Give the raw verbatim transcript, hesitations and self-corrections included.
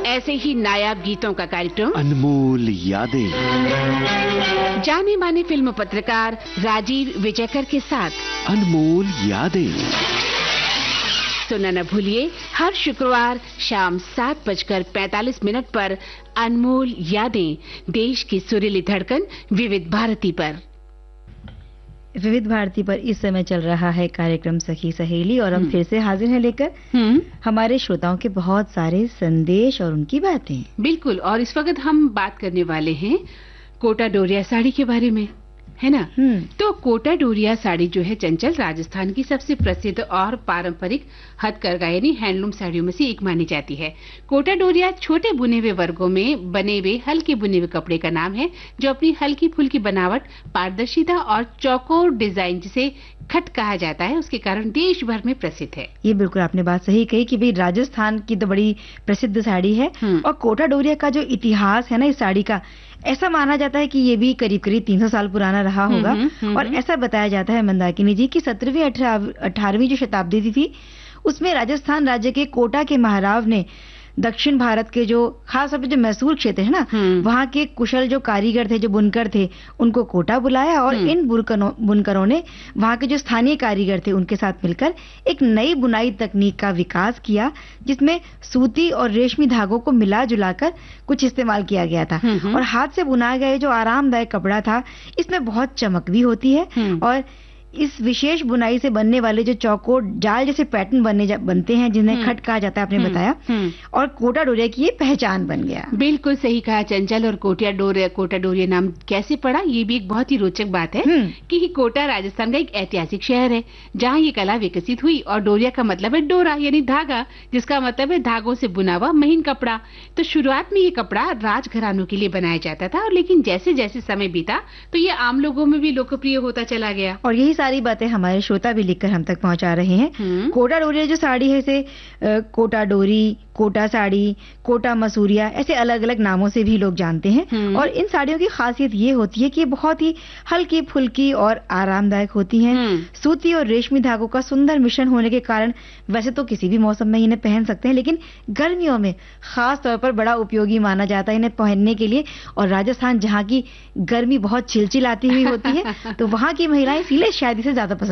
ऐसे ही नायाब गीतों का कार्यक्रम अनमोल यादें, जाने माने फिल्म पत्रकार राजीव विजयकर के साथ अनमोल यादें सुनना न भूलिए हर शुक्रवार शाम सात बजकर पैंतालीस मिनट पर अनमोल यादें, देश की सुरीली धड़कन विविध भारती पर। विविध भारती पर इस समय चल रहा है कार्यक्रम सखी सहेली और हम फिर से हाजिर हैं लेकर हमारे श्रोताओं के बहुत सारे संदेश और उनकी बातें। बिल्कुल, और इस वक्त हम बात करने वाले हैं कोटा डोरिया साड़ी के बारे में, है ना। तो कोटा डोरिया साड़ी जो है चंचल, राजस्थान की सबसे प्रसिद्ध और पारंपरिक हथकरघा यानी हैंडलूम साड़ियों में से एक मानी जाती है। कोटा डोरिया छोटे बुने हुए वर्गों में बने हुए हल्के बुने हुए कपड़े का नाम है, जो अपनी हल्की फुल्की बनावट, पारदर्शिता और चौकोर डिजाइन जिसे खट कहा जाता है उसके कारण देश भर में प्रसिद्ध है। ये बिल्कुल आपने बात सही कही कि भाई राजस्थान की तो बड़ी प्रसिद्ध साड़ी है और कोटा डोरिया का जो इतिहास है ना इस साड़ी का, ऐसा माना जाता है कि ये भी करीब करीब तीन सौ साल पुराना रहा होगा। और ऐसा बताया जाता है मंदाकिनी जी की सत्रहवीं अठारहवीं जो शताब्दी थी उसमें राजस्थान राज्य के कोटा के महाराव ने दक्षिण भारत के जो खास तौर पे जो मैसूर क्षेत्र है ना वहाँ के कुशल जो कारीगर थे, जो बुनकर थे, उनको कोटा बुलाया और इन बुनकरों बुनकरों ने वहाँ के जो स्थानीय कारीगर थे उनके साथ मिलकर एक नई बुनाई तकनीक का विकास किया, जिसमें सूती और रेशमी धागों को मिला जुलाकर कुछ इस्तेमाल किया गया था। और हाथ से बुना गया जो आरामदायक कपड़ा था इसमें बहुत चमक भी होती है और इस विशेष बुनाई से बनने वाले जो चौकोर जाल जैसे पैटर्न बनने बनते हैं जिन्हें खट कहा जाता है, आपने बताया, और कोटा डोरिया की ये पहचान बन गया। बिल्कुल सही कहा चंचल। और कोटा डोरिया कोटा डोरिया नाम कैसे पड़ा, ये भी एक बहुत ही रोचक बात है कि कोटा राजस्थान का एक ऐतिहासिक शहर है जहाँ ये कला विकसित हुई। और डोरिया का मतलब है डोरा यानी धागा, जिसका मतलब है धागों से बुना हुआ महीन कपड़ा। तो शुरुआत में ये कपड़ा राजघरानों के लिए बनाया जाता था, और लेकिन जैसे जैसे समय बीता तो ये आम लोगों में भी लोकप्रिय होता चला गया। और यही सारी बातें हमारे श्रोता भी लिखकर हम तक पहुंचा रहे हैं। कोटा डोरिया जो साड़ी है इसे कोटा डोरी, कोटा साड़ी, कोटा मसूरिया ऐसे अलग अलग नामों से भी लोग जानते हैं। और इन साड़ियों की खासियत ये होती है कि ये बहुत ही हल्की फुल्की और आरामदायक होती हैं। सूती और रेशमी धागों का सुंदर मिश्रण होने के कारण वैसे तो किसी भी मौसम में इन्हें पहन सकते हैं, लेकिन गर्मियों में खास तौर पर बड़ा उपयोगी माना जाता है इन्हें पहनने के लिए। और राजस्थान जहाँ की गर्मी बहुत चिलचिलाती हुई होती है तो वहाँ की महिलाएं इसीलिए शायद इसे ज्यादा पसंद